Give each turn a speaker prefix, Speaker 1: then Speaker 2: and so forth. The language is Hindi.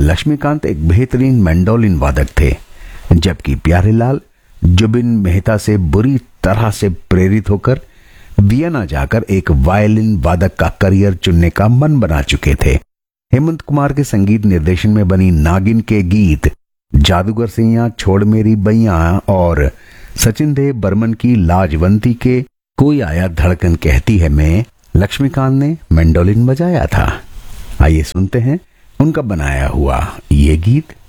Speaker 1: लक्ष्मीकांत एक बेहतरीन मैंडोलिन वादक थे, जबकि प्यारेलाल जुबिन मेहता से बुरी तरह से प्रेरित होकर वियना जाकर एक वायलिन वादक का करियर चुनने का मन बना चुके थे। हेमंत कुमार के संगीत निर्देशन में बनी नागिन के गीत जादूगर सिंह, छोड़ मेरी बैया और सचिन देव बर्मन की लाजवंती के कोई आया धड़कन कहती है में लक्ष्मीकांत ने मैंडोलिन बजाया था। आइए सुनते हैं उनका बनाया हुआ ये गीत।